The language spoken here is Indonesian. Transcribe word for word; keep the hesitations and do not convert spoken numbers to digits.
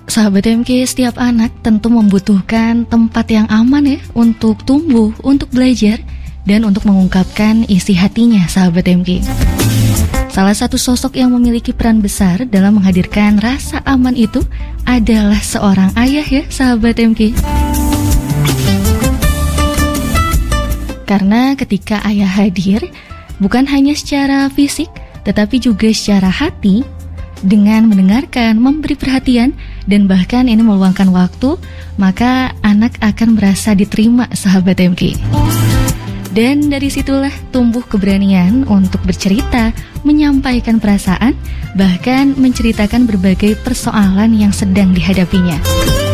Sahabat M K, setiap anak tentu membutuhkan tempat yang aman ya untuk tumbuh, untuk belajar, dan untuk mengungkapkan isi hatinya, sahabat M K. Salah satu sosok yang memiliki peran besar dalam menghadirkan rasa aman itu adalah seorang ayah ya, sahabat M K. Karena ketika ayah hadir, bukan hanya secara fisik, tetapi juga secara hati, dengan mendengarkan, memberi perhatian, dan bahkan ini meluangkan waktu, maka anak akan merasa diterima, sahabat M K. Dan dari situlah tumbuh keberanian untuk bercerita, menyampaikan perasaan, bahkan menceritakan berbagai persoalan yang sedang dihadapinya.